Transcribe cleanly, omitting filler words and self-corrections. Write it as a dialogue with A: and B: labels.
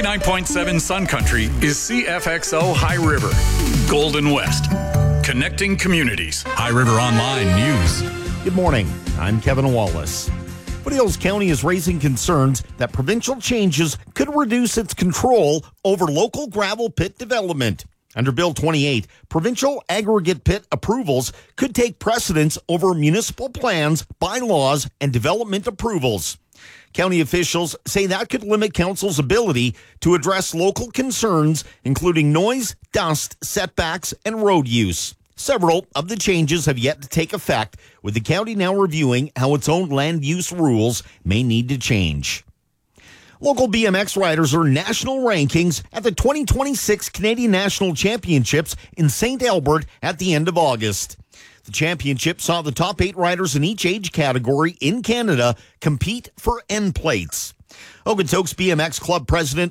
A: 99.7 Sun Country is CFXO High River, Golden West, connecting communities. High River Online News.
B: Good morning. I'm Kevin Wallace. Foothills County is raising concerns that provincial changes could reduce its control over local gravel pit development. Under Bill 28, provincial aggregate pit approvals could take precedence over municipal plans, bylaws, and development approvals. County officials say that could limit council's ability to address local concerns, including noise, dust, setbacks, and road use. Several of the changes have yet to take effect, with the county now reviewing how its own land use rules may need to change. Local BMX riders earned national rankings at the 2026 Canadian National Championships in St. Albert at the end of August. The championship saw the top 8 riders in each age category in Canada compete for end plates. Okotoks BMX Club President